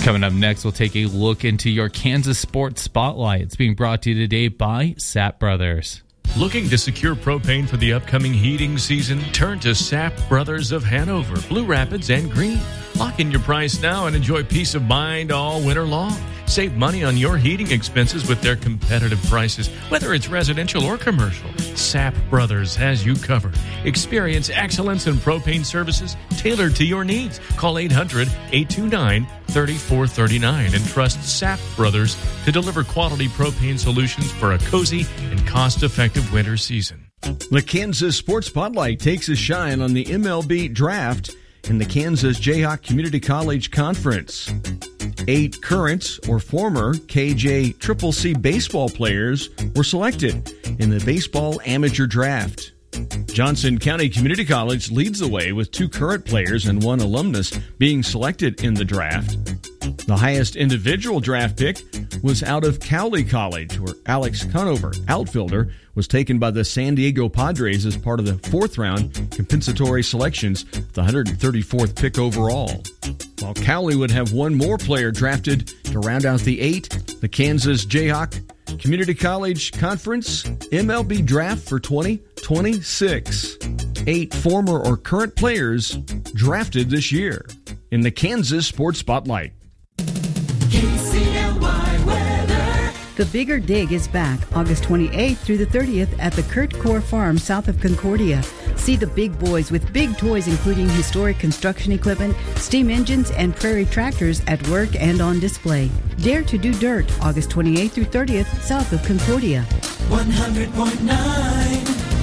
Coming up next, we'll take a look into your Kansas Sports Spotlight. It's being brought to you today by Sapp Brothers. Looking to secure propane for the upcoming heating season? Turn to Sapp Brothers of Hanover, Blue Rapids, and Greene. Lock in your price now and enjoy peace of mind all winter long. Save money on your heating expenses with their competitive prices, whether it's residential or commercial. Sapp Brothers has you covered. Experience excellence in propane services tailored to your needs. Call 800-829-3439 and trust Sapp Brothers to deliver quality propane solutions for a cozy and cost-effective winter season. The Kansas Sports Spotlight takes a shine on the MLB Draft in the Kansas Jayhawk Community College Conference. 8 current or former KJCCC baseball players were selected in the baseball amateur draft. Johnson County Community College leads the way with 2 current players and 1 alumnus being selected in the draft. The highest individual draft pick was out of Cowley College, where Alex Conover, outfielder, was taken by the San Diego Padres as part of the 4th-round compensatory selections, the 134th pick overall. While Cowley would have 1 more player drafted to round out the 8, the Kansas Jayhawk Community College Conference MLB Draft for 2026. 8 former or current players drafted this year in the Kansas Sports Spotlight. KCLY weather. The Bigger Dig is back August 28th through the 30th at the Kurt Core Farm south of Concordia. See the big boys with big toys including historic construction equipment, steam engines, and prairie tractors at work and on display. Dare to do dirt August 28th through 30th south of Concordia. 100.9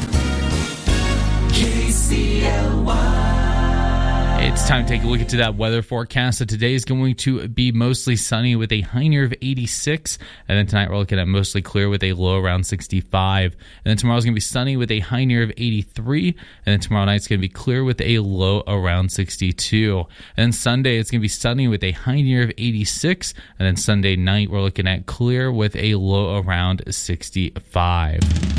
KCLY. It's time to take a look into that weather forecast. So today is going to be mostly sunny with a high near of 86. And then tonight we're looking at mostly clear with a low around 65. And then tomorrow's going to be sunny with a high near of 83. And then tomorrow night's going to be clear with a low around 62. And then Sunday it's going to be sunny with a high near of 86. And then Sunday night we're looking at clear with a low around 65.